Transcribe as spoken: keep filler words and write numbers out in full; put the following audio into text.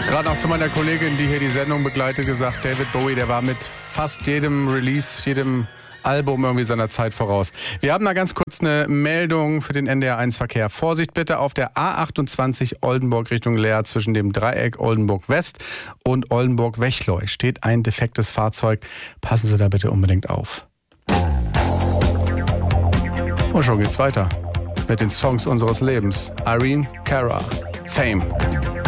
Gerade noch zu meiner Kollegin, die hier die Sendung begleitet, gesagt, David Bowie, der war mit fast jedem Release, jedem Album irgendwie seiner Zeit voraus. Wir haben da ganz kurz eine Meldung für den N D R eins Verkehr. Vorsicht bitte auf der A achtundzwanzig Oldenburg Richtung Leer zwischen dem Dreieck Oldenburg West und Oldenburg Wechleu steht ein defektes Fahrzeug. Passen Sie da bitte unbedingt auf. Und schon geht's weiter mit den Songs unseres Lebens. Irene Cara, Fame.